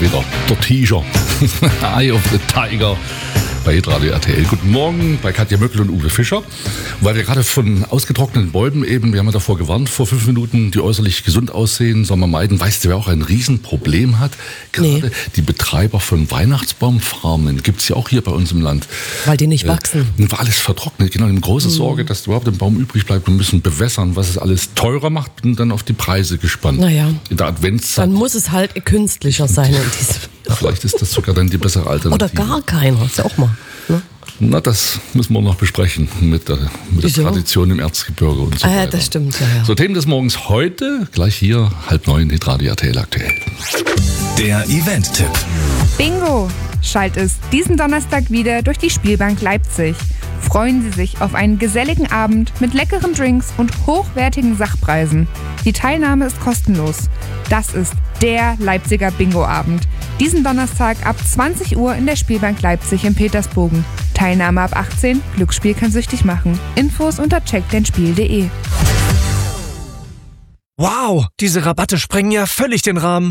wieder. Der Tiger. Eye of the Tiger. Bei Radio RTL. Guten Morgen bei Katja Möckel und Uwe Fischer. Und weil wir gerade von ausgetrockneten Bäumen eben, wir haben ja davor gewarnt, vor 5 Minuten, die äußerlich gesund aussehen, soll man meiden. Weißt du, wer auch ein Riesenproblem hat? Gerade die Betreiber von Weihnachtsbaumfarmen gibt es ja auch hier bei uns im Land. Weil die nicht wachsen. War alles vertrocknet. Genau, eine große Sorge, dass überhaupt ein Baum übrig bleibt. Wir müssen bewässern, was es alles teurer macht. Bin dann auf die Preise gespannt. Naja. In der Adventszeit. Dann muss es halt künstlicher sein. Vielleicht ist das sogar dann die bessere Alternative. Oder gar keiner, ist ja auch mal. Ne? Na, das müssen wir noch besprechen mit der Tradition im Erzgebirge und so weiter. Ja, das stimmt. Ja. So, Themen des Morgens heute, gleich hier, 8:30, Hitradio RTL aktuell. Der Event-Tipp. Bingo! Schallt es diesen Donnerstag wieder durch die Spielbank Leipzig. Freuen Sie sich auf einen geselligen Abend mit leckeren Drinks und hochwertigen Sachpreisen. Die Teilnahme ist kostenlos. Das ist der Leipziger Bingo-Abend. Diesen Donnerstag ab 20 Uhr in der Spielbank Leipzig in Petersbogen. Teilnahme ab 18, Glücksspiel kann süchtig machen. Infos unter checkdeinspiel.de. Wow, diese Rabatte sprengen ja völlig den Rahmen.